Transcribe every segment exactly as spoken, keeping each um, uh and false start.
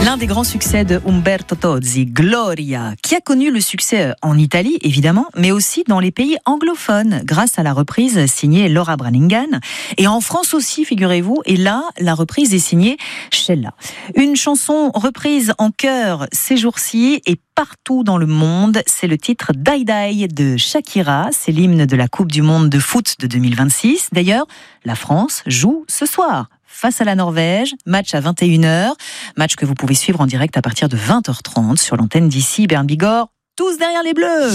L'un des grands succès de Umberto Tozzi, Gloria, qui a connu le succès en Italie, évidemment, mais aussi dans les pays anglophones, grâce à la reprise signée Laura Branigan. Et en France aussi, figurez-vous, et là, la reprise est signée Sheila. Une chanson reprise en chœur ces jours-ci et partout dans le monde, c'est le titre Die Die de Shakira, c'est l'hymne de la Coupe du Monde de foot de deux mille vingt-six. D'ailleurs, la France joue ce soir face à la Norvège, match à vingt et une heures, match que vous pouvez suivre en direct à partir de vingt heures trente sur l'antenne d'ici, Bern Bigorre, tous derrière les Bleus.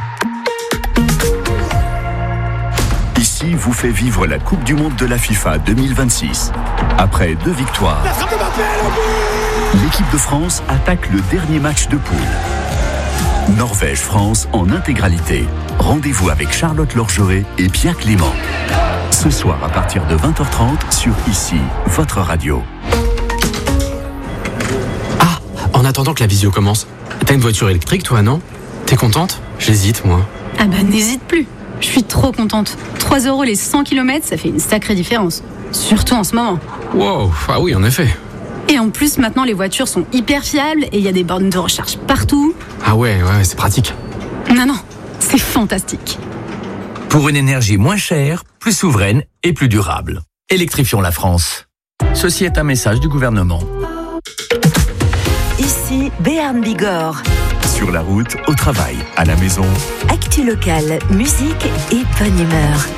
Ici vous fait vivre la Coupe du Monde de la FIFA deux mille vingt-six. Après deux victoires, l'équipe de France attaque le dernier match de poule. Norvège-France en intégralité. Rendez-vous avec Charlotte Lorgeret et Pierre Clément. Ce soir à partir de vingt heures trente sur Ici, votre radio. Ah, en attendant que la visio commence, t'as une voiture électrique toi, non? T'es contente? J'hésite, moi. Ah bah n'hésite plus. Je suis trop contente. trois euros les cent kilomètres, ça fait une sacrée différence. Surtout en ce moment. Wow, ah oui, en effet. Et en plus, maintenant, les voitures sont hyper fiables et il y a des bornes de recharge partout. Ah ouais, ouais, c'est pratique. Non, non, c'est fantastique. Pour une énergie moins chère, plus souveraine et plus durable. Électrifions la France. Ceci est un message du gouvernement. Ici, Bern Bigorre. Sur la route, au travail, à la maison. Actu locale, musique et bonne humeur.